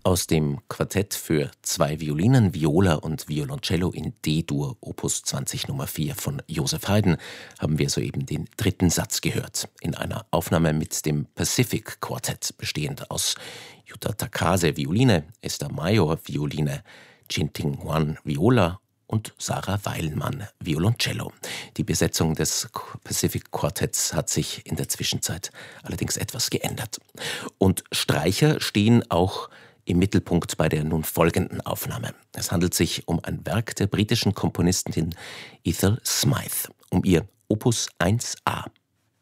Aus dem Quartett für 2 Violinen, Viola und Violoncello in D-Dur, Opus 20 Nummer 4 von Joseph Haydn, haben wir soeben den 3. Satz gehört, in einer Aufnahme mit dem Pacific Quartett, bestehend aus Yuta Takase Violine, Esther Mayor Violine, Jin-Ting Huan Viola und Sarah Weilmann Violoncello. Die Besetzung des Pacific Quartetts hat sich in der Zwischenzeit allerdings etwas geändert. Und Streicher stehen auch im Mittelpunkt bei der nun folgenden Aufnahme. Es handelt sich um ein Werk der britischen Komponistin Ethel Smyth, um ihr Opus 1a.